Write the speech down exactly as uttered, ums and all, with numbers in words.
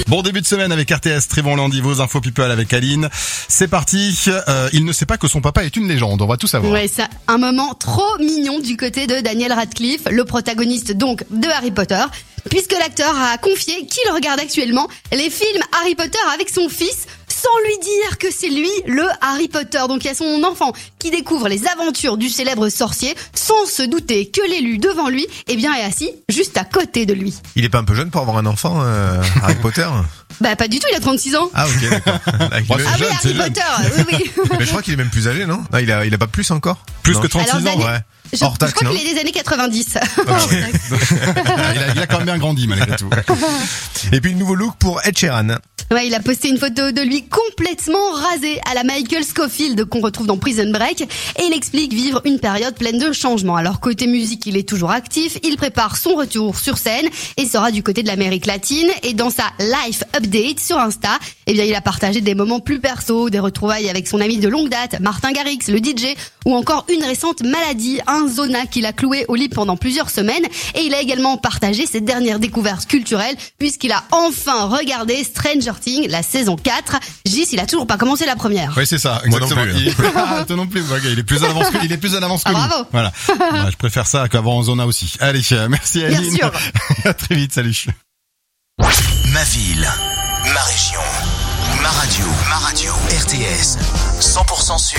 Bon début de semaine avec R T S, Trivon lundi, vos infos people avec Aline. C'est parti, euh, il ne sait pas que son papa est une légende, on va tout savoir. Ouais, c'est un moment trop mignon du côté de Daniel Radcliffe, le protagoniste donc de Harry Potter, puisque l'acteur a confié qu'il regarde actuellement les films Harry Potter avec son fils, sans lui dire que c'est lui le Harry Potter. Donc il y a son enfant qui découvre les aventures du célèbre sorcier sans se douter que l'élu devant lui eh bien, est assis juste à côté de lui. Il est pas un peu jeune pour avoir un enfant, euh, Harry Potter? Bah pas du tout, il a trente-six ans. Ah ok, d'accord. Là, il Bon, est- Ah oui, jeune, c'est Harry jeune. Potter, oui, oui. Mais je crois qu'il est même plus âgé, non? Non, il a, il a pas plus encore? Plus Non. que trente-six Alors, ans, Daniel- ouais. Je, Hors je taxe, crois non qu'il est des années quatre-vingt-dix. il, a, il a quand même bien grandi malgré tout. Et puis, nouveau look pour Ed Sheeran. Ouais, il a posté une photo de lui complètement rasé à la Michael Scofield qu'on retrouve dans Prison Break et il explique vivre une période pleine de changements. Alors côté musique, il est toujours actif, il prépare son retour sur scène et sera du côté de l'Amérique latine et dans sa life update sur Insta, eh bien il a partagé des moments plus perso, des retrouvailles avec son ami de longue date, Martin Garrix, le D J, ou encore une récente maladie, un zona qu'il a cloué au lit pendant plusieurs semaines et il a également partagé ses dernières découvertes culturelles puisqu'il a enfin regardé Stranger Things, la saison quatre. Gis, il a toujours pas commencé la première. Oui, c'est ça, Moi non exactement. plus. Il est, ah, toi non plus. Ok, il est plus en avance que, il est plus en avance que Ah, nous. bravo. Voilà. Bah, je préfère ça qu'avant en Zona aussi. Allez, euh, merci Bien Aline. sûr. À très vite, salut. Ma ville, ma région, ma radio, ma radio, R T S, cent pour cent sûr.